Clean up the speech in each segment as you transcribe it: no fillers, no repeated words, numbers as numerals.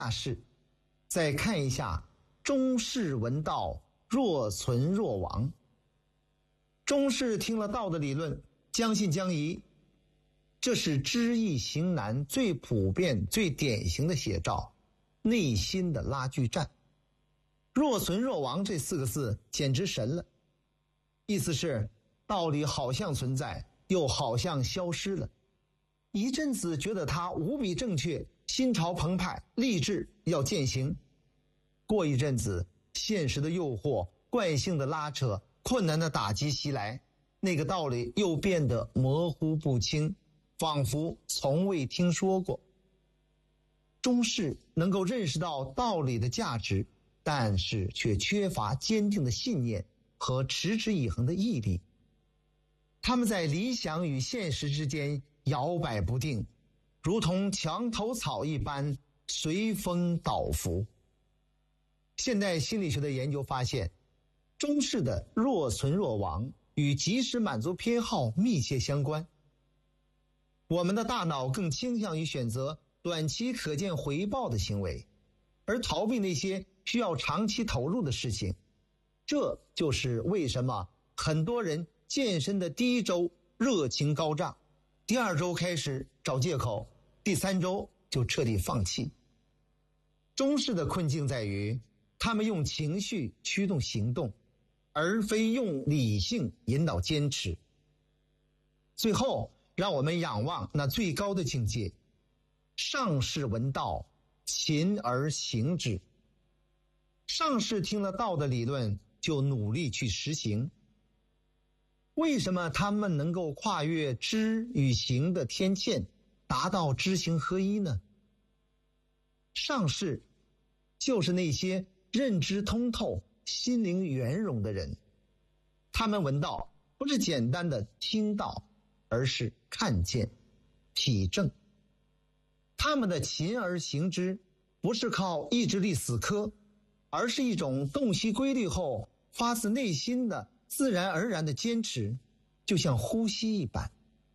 事，再看一下中士闻道，若存若亡。中士听了道的理论，将信将疑，这是知易行难最普遍最典型的写照，内心的拉锯战。若存若亡这4个字简直神了，意思是道理好像存在，又好像消失了。一阵子觉得它无比正确，心潮澎湃，立志要践行。过一阵子，现实的诱惑、惯性的拉扯、困难的打击袭来，那个道理又变得模糊不清，仿佛从未听说过。中士能够认识到道理的价值，但是却缺乏坚定的信念和持之以恒的毅力。他们在理想与现实之间摇摆不定，如同墙头草一般随风倒伏。现代心理学的研究发现，中士的若存若亡与即时满足偏好密切相关。我们的大脑更倾向于选择短期可见回报的行为，而逃避那些需要长期投入的事情。这就是为什么很多人健身的第1周热情高涨，第2周开始找借口，第3周就彻底放弃。中士的困境在于，他们用情绪驱动行动，而非用理性引导坚持。最后，让我们仰望那最高的境界：上士闻道，勤而行之。上士听了道的理论，就努力去实行。为什么他们能够跨越知与行的天堑，达到知行合一呢？上士就是那些认知通透、心灵圆融的人。他们闻道不是简单的听到，而是看见、体证。他们的勤而行之，不是靠意志力死磕，而是一种洞悉规律后发自内心的自然而然的坚持，就像呼吸一般。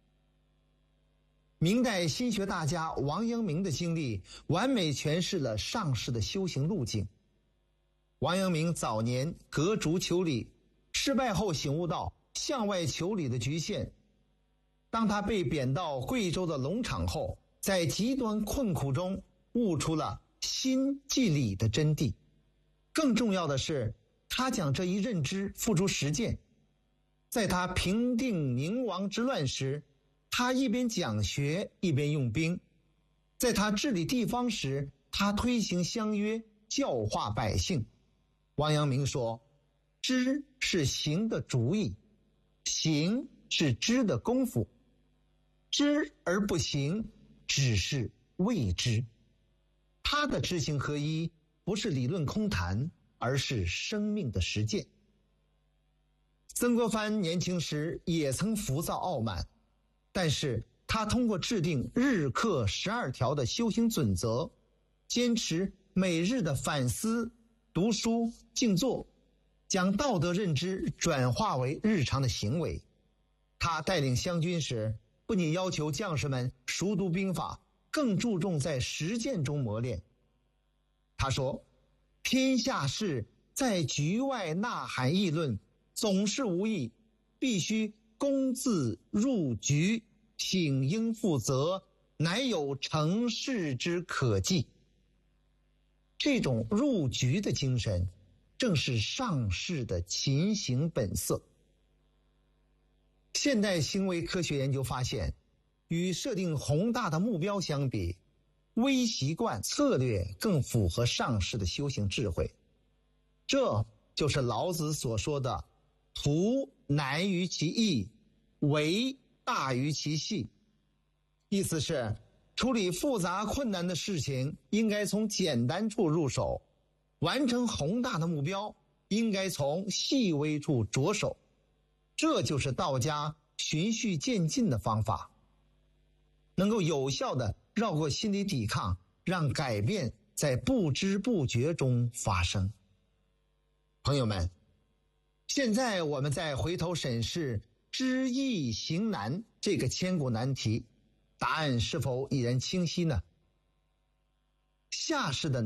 明代心学大家王阳明的经历完美诠释了上士的修行路径。王阳明早年革逐求理，失败后醒悟到向外求理的局限。当他被贬到贵州的农场后，在极端困苦中悟出了心即理的真谛。更重要的是，他将这一认知付诸实践。在他平定宁王之乱时，他一边讲学一边用兵；在他治理地方时，他推行乡约，教化百姓。王阳明说，知是行的主意，行是知的功夫，知而不行，只是未知。他的知行合一不是理论空谈，而是生命的实践。曾国藩年轻时也曾浮躁傲慢，但是他通过制定日课12条的修行准则，坚持每日的反思、读书、静坐，将道德认知转化为日常的行为。他带领湘军时，不仅要求将士们熟读兵法，更注重在实践中磨练。他说，天下事在局外呐喊议论，总是无益，必须公自入局，挺应负责，乃有成事之可计。这种入局的精神，正是上士的勤行本色。现代行为科学研究发现，与设定宏大的目标相比，微习惯策略更符合上士的修行智慧。这就是老子所说的图难于其易，为大于其细。意思是，处理复杂困难的事情应该从简单处入手，完成宏大的目标应该从细微处着手。这就是道家循序渐进的方法，能够有效地绕过心理抵抗，让改变在不知不觉中发生。朋友们，现在我们再回头审视知易行难这个千古难题，答案是否已然清晰呢？ 下士的